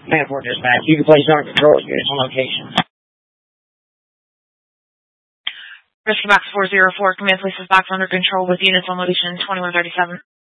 Command 4 dispatch. You can place on control units on location. Rescue Box 404, command places box under control with units on location 2137.